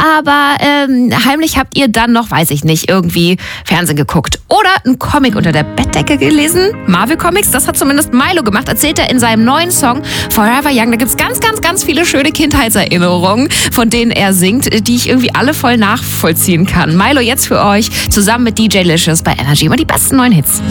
aber heimlich habt ihr dann noch, weiß ich nicht, irgendwie Fernsehen geguckt oder einen Comic unter der Bettdecke gelesen. Marvel Comics, das hat zumindest Milo gemacht, erzählt er in seinem neuen Song Forever Young. Da gibt's ganz, ganz, ganz viele schöne Kindheitserinnerungen, von denen er singt, die ich irgendwie alle voll nachvollziehen kann. Milo jetzt für euch, zusammen mit DJ Licious bei Energy. Immer die besten neuen Hits.